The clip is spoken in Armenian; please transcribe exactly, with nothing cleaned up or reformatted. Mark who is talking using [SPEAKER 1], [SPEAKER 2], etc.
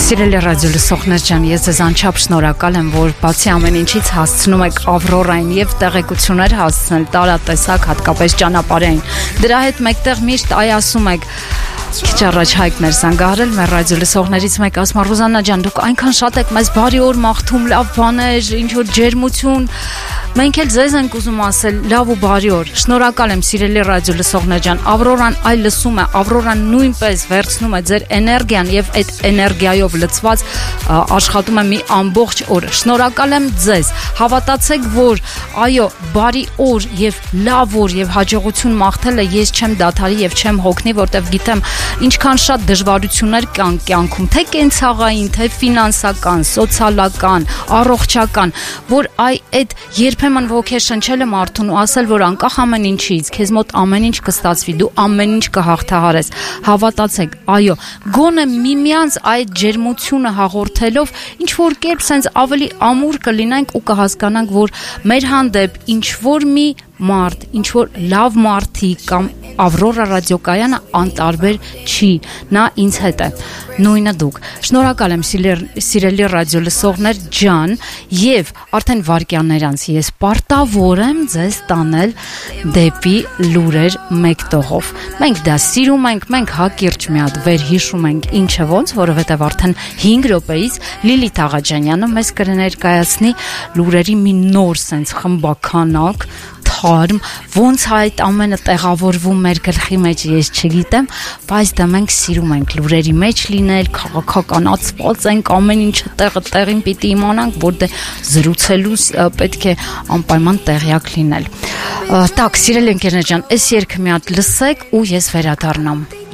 [SPEAKER 1] Սիրելի ռադիո լսողներ ջան, ես ձեզ անչափ շնորհակալ եմ, որ բացի ամեն ինչից հասցնում եք Ավրորային եւ տեղեկություններ հասցնել տարատեսակ, հատկապես ճանապարհային։ Դրա հետ մեկտեղ միշտ այ ասում եք Քիչ առաջ Հայկն էր զանգահարել մեր ռադիո լսողներից մեկ, ասում Ռուզաննա ջան, դուք այնքան շատ եք մեզ բարի օր մաղթում, լավ բաներ, ինչ որ ջերմություն։ Մենք էլ ձեզ ենք ուզում ասել լավ ու բարի օր։ Շնորհակալ եմ սիրելի ռադիո լսողներ ջան։ Ավրորան այ լսում է, Ավրորան նույնպես վերցնում է ձեր էներգիան եւ այդ էներգիայով լցված աշխատում է մի ամբողջ օր։ Շնորհակալ եմ ձեզ։ Հավատացեք, որ այո, բարի օր եւ լավ օր եւ հաջողություն մաղթելը ես չեմ դադարի եւ չեմ հոգնի, որտեվ գիտեմ ինչքան շատ դժվարություններ կան կյանքում, թե կենցաղային, թե ֆինանսական, սոցիալական, առողջական, որ այ այդ երբեմն ոգեշնչել է մարդուն ու ասել, որ անկախ ամեն ինչից, քեզ մոտ ամեն ինչ կստացվի, դու ամեն ինչ կհաղթահարես։ Հավատացեք, այո, գոնե միմյանց այդ ջերմությունը հաղորդելով ինչ որ կերպ sense ավելի ամուր կլինենք ու կհասկանանք, որ մեր հանդեպ ինչ որ մի մարդ, ինչ որ լավ մարդի կամ Ավրորա ռադիոկայանը անտարբեր չի, նա ինձ հետ է, նույնը դուք։ Շնորհակալ եմ սիրելի ռադիո լսողներ ջան, եւ արդեն վարքյաններ անց ես պարտավոր եմ ձեզ տանել դեպի լուրեր մեկ տողով։ Մենք դա սիրում ենք, մենք հակիրճ մի հատ վեր հիշում ենք, ինչը ոնց, որովհետեւ արդեն հինգ րոպեից Լիլիթ Աղաջանյանը մեզ կներկայացնի լուրերի մի նոր sense խմբականակ հարմ, ոնց այդ ամենը տեղավորվում մեր գլխի մեջ ես չգիտեմ, բայց դա մենք սիրում ենք լուրերի մեջ լինել, քաղաքականացված ենք, ամեն ինչը տեղը տեղին պիտի իմանանք, որ դե զրուցելու պետք է անպայման տեղյակ լինել։ Տակ, սիրելի ընկերներ ջան, այս երգը մի հատ լսեք ու ես վերադառնամ։